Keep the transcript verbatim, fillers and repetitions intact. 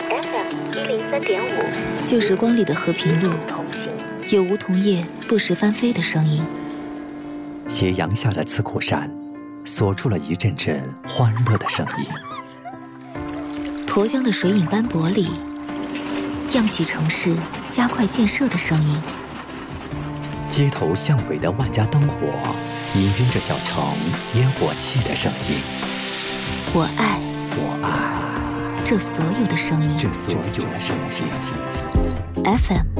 F M 一零三点五， 旧时光里的和平路，有梧桐叶不时翻飞的声音。 斜阳下的刺口山，锁住了一阵阵欢乐的声音。 沱江的水影斑驳里，漾起城市加快建设的声音。 街头巷尾的万家灯火，氤氲着小城烟火气的声音。 我爱， 我爱这所有的声音， 这所有的声音。 F M